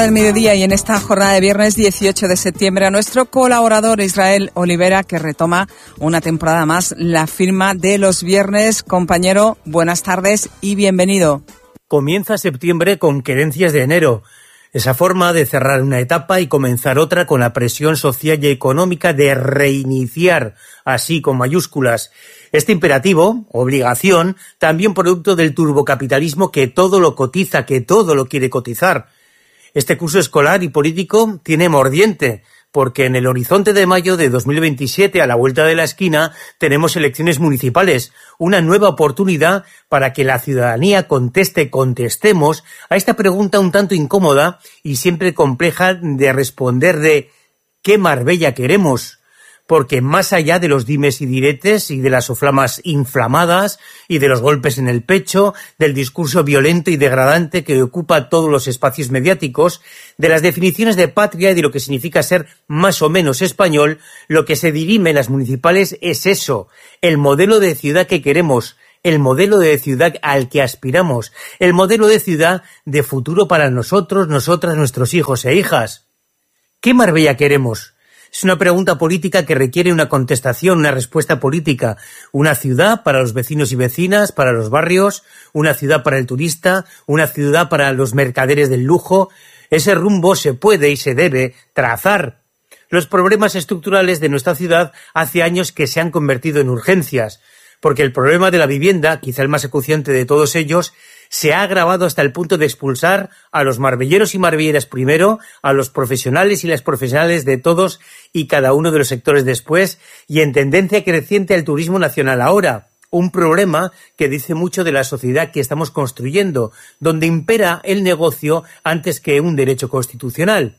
Del mediodía y en esta jornada de viernes 18 de septiembre a nuestro colaborador Israel Olivera, que retoma una temporada más la firma de los viernes. Compañero, buenas tardes y bienvenido. Comienza septiembre con querencias de enero. Esa forma de cerrar una etapa y comenzar otra con la presión social y económica de reiniciar, así con mayúsculas. Este imperativo, obligación, también producto del turbocapitalismo que todo lo cotiza, que todo lo quiere cotizar. Este curso escolar y político tiene mordiente, porque en el horizonte de mayo de 2027, a la vuelta de la esquina, tenemos elecciones municipales, una nueva oportunidad para que la ciudadanía contestemos a esta pregunta un tanto incómoda y siempre compleja de responder de ¿qué Marbella queremos? Porque más allá de los dimes y diretes y de las soflamas inflamadas y de los golpes en el pecho, del discurso violento y degradante que ocupa todos los espacios mediáticos, de las definiciones de patria y de lo que significa ser más o menos español, lo que se dirime en las municipales es eso, el modelo de ciudad que queremos, el modelo de ciudad al que aspiramos, el modelo de ciudad de futuro para nosotros, nosotras, nuestros hijos e hijas. ¿Qué Marbella queremos? Es una pregunta política que requiere una contestación, una respuesta política. Una ciudad para los vecinos y vecinas, para los barrios, una ciudad para el turista, una ciudad para los mercaderes del lujo. Ese rumbo se puede y se debe trazar. Los problemas estructurales de nuestra ciudad hace años que se han convertido en urgencias, porque el problema de la vivienda, quizá el más acuciante de todos ellos, se ha agravado hasta el punto de expulsar a los marbelleros y marbelleras primero, a los profesionales y las profesionales de todos y cada uno de los sectores después, y en tendencia creciente al turismo nacional ahora. Un problema que dice mucho de la sociedad que estamos construyendo, donde impera el negocio antes que un derecho constitucional.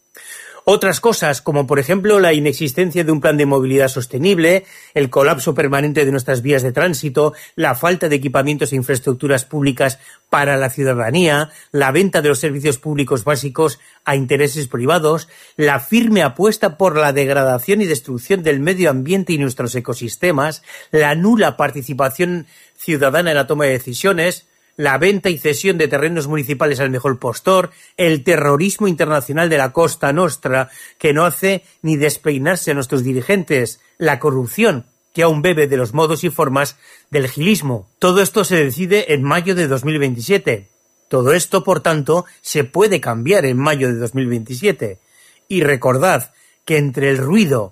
Otras cosas, como por ejemplo la inexistencia de un plan de movilidad sostenible, el colapso permanente de nuestras vías de tránsito, la falta de equipamientos e infraestructuras públicas para la ciudadanía, la venta de los servicios públicos básicos a intereses privados, la firme apuesta por la degradación y destrucción del medio ambiente y nuestros ecosistemas, la nula participación ciudadana en la toma de decisiones, la venta y cesión de terrenos municipales al mejor postor, el terrorismo internacional de la Costa Nostra, que no hace ni despeinarse a nuestros dirigentes, la corrupción, que aún bebe de los modos y formas del gilismo. Todo esto se decide en mayo de 2027. Todo esto, por tanto, se puede cambiar en mayo de 2027. Y recordad que entre el ruido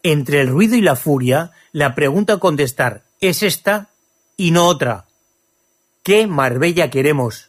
y la furia, la pregunta a contestar es esta y no otra. ¿Qué Marbella queremos?